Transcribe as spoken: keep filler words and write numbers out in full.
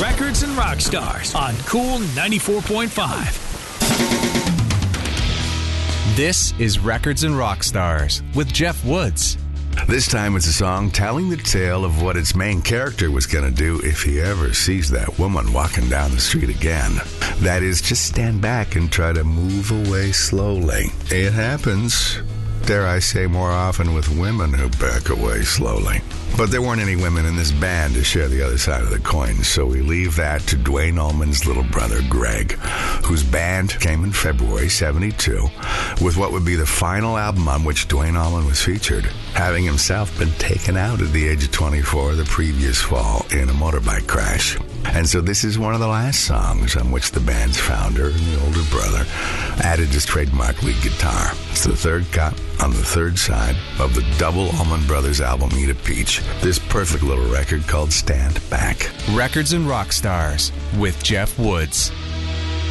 Records and Rock Stars on Cool ninety-four point five. This is Records and Rock Stars with Jeff Woods. This time it's a song telling the tale of what its main character was going to do if he ever sees that woman walking down the street again. That is, just stand back and try to move away slowly. It happens, dare I say, more often with women who back away slowly. But there weren't any women in this band to share the other side of the coin, so we leave that to Duane Allman's little brother, Greg, whose band came in February seventy-two with what would be the final album on which Duane Allman was featured, having himself been taken out at the age of twenty-four the previous fall in a motorbike crash. And so this is one of the last songs on which the band's founder and the older brother added his trademark lead guitar. It's the third cut on the third side of the double Allman Brothers album, Eat a Peach. This perfect little record called Stand Back. Records and Rock Stars with Jeff Woods.